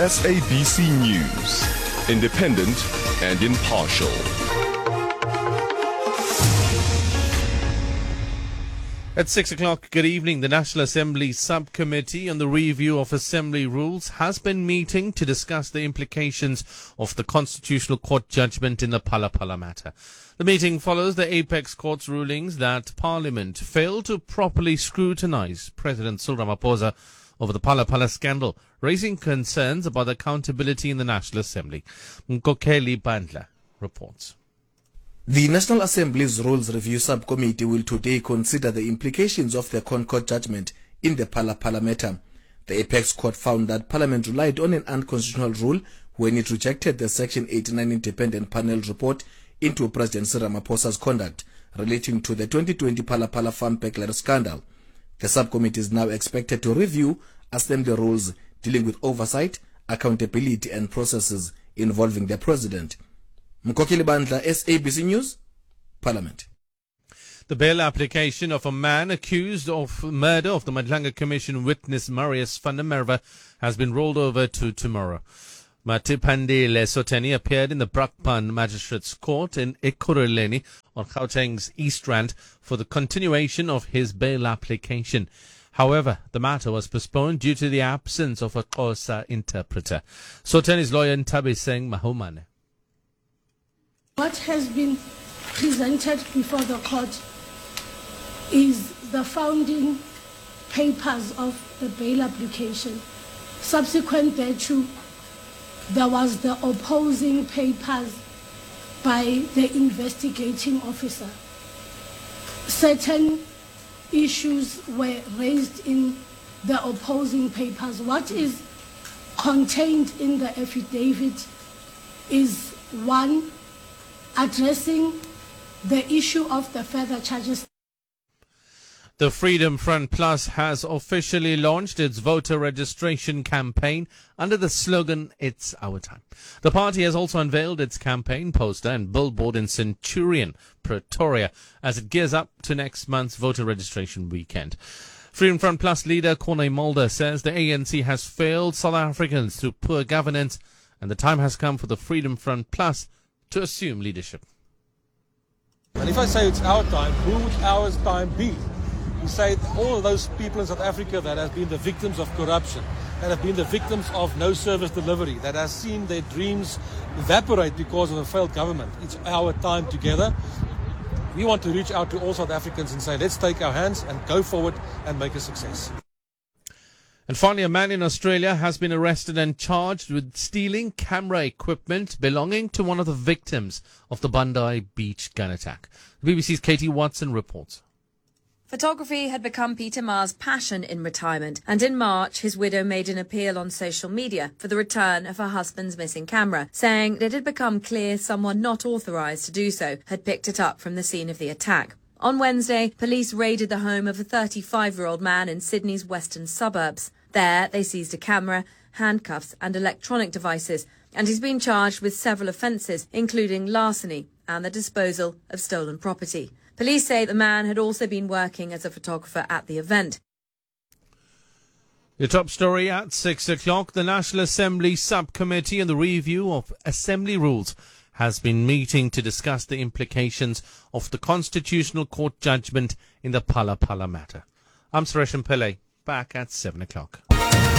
SABC News, independent and impartial. At 6 o'clock, good evening. The National Assembly Subcommittee on the Review of Assembly Rules has been meeting to discuss the implications of the Constitutional Court judgment in the Phala Phala matter. The meeting follows the Apex Court's rulings that Parliament failed to properly scrutinise President Cyril Ramaphosa over the Phala Phala scandal, raising concerns about accountability in the National Assembly. Nkokeli Bandla reports. The National Assembly's Rules Review Subcommittee will today consider the implications of the Concord judgment in the Phala Phala matter. The Apex Court found that Parliament relied on an unconstitutional rule when it rejected the Section 89 Independent Panel report into President Cyril Ramaphosa's conduct relating to the 2020 Phala Phala farm burglary scandal. The subcommittee is now expected to review Assembly rules dealing with oversight, accountability and processes involving the President. Nkokeli Bandla, SABC News, Parliament. The bail application of a man accused of murder of the Madlanga Commission witness Marius van der Merwe has been rolled over to tomorrow. Matipandile Soteni appeared in the Brakpan Magistrates Court in Ekurhuleni on Gauteng's East Rand for the continuation of his bail application. However, the matter was postponed due to the absence of a Xhosa interpreter. Soteni's lawyer Ntabiseng Mahumane. What has been presented before the court is the founding papers of the bail application. Subsequent thereto, there was the opposing papers by the investigating officer. Certain issues were raised in the opposing papers. What is contained in the affidavit is one, addressing the issue of the further charges. The Freedom Front Plus has officially launched its voter registration campaign under the slogan, "It's Our Time." The party has also unveiled its campaign poster and billboard in Centurion, Pretoria, as it gears up to next month's voter registration weekend. Freedom Front Plus leader Corne Mulder says the ANC has failed South Africans through poor governance, and the time has come for the Freedom Front Plus to assume leadership. And if I say it's our time, who would our time be? We say all of those people in South Africa that have been the victims of corruption, that have been the victims of no service delivery, that have seen their dreams evaporate because of a failed government. It's our time together. We want to reach out to all South Africans and say, let's take our hands and go forward and make a success. And finally, a man in Australia has been arrested and charged with stealing camera equipment belonging to one of the victims of the Bondi Beach gun attack. The BBC's Katie Watson reports. Photography had become Peter Ma's passion in retirement, and in March his widow made an appeal on social media for the return of her husband's missing camera, saying that it had become clear someone not authorised to do so had picked it up from the scene of the attack. On Wednesday, police raided the home of a 35-year-old man in Sydney's western suburbs. There, they seized a camera, handcuffs and electronic devices, and he's been charged with several offences, including larceny and the disposal of stolen property. Police say the man had also been working as a photographer at the event. The top story at 6 o'clock. The National Assembly Subcommittee on the Review of Assembly Rules has been meeting to discuss the implications of the Constitutional Court judgment in the Phala Phala matter. I'm Suresh Pillay, back at 7 o'clock.